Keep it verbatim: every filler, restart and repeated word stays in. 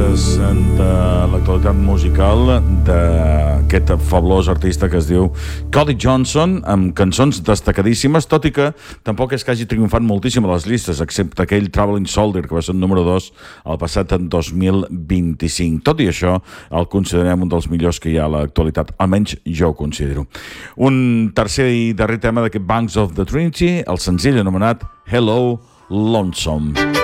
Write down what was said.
notícies de l'actualitat musical d'aquest fabulós artista que es diu Cody Johnson, amb cançons destacadíssimes, tot i que tampoc és que hagi triomfat moltíssim a les llistes, excepte aquell Traveling Soldier, que va ser el número dos el passat dos mil vint-i-cinc. Tot i això, el considerem un dels millors que hi ha a l'actualitat, almenys jo ho considero. Un tercer i darrer tema d'aquest Banks of the Trinity, el senzill anomenat Hello, Lonesome.